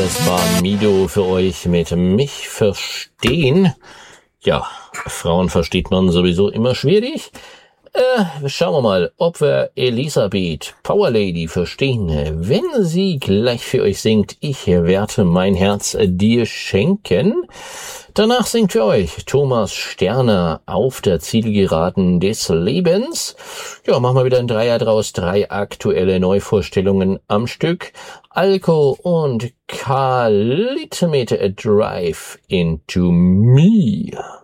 Das war Mido für euch mit Mich verstehen. Ja, Frauen versteht man sowieso immer schwierig. Schauen wir mal, ob wir Elisabeth, Power Lady, verstehen, wenn sie gleich für euch singt, ich werde mein Herz dir schenken. Danach singt für euch Thomas Sterner, auf der Zielgeraden des Lebens. Ja, machen wir wieder ein Dreier draus, 3 aktuelle Neuvorstellungen am Stück. Alko und Khalid mit A Drive into Me.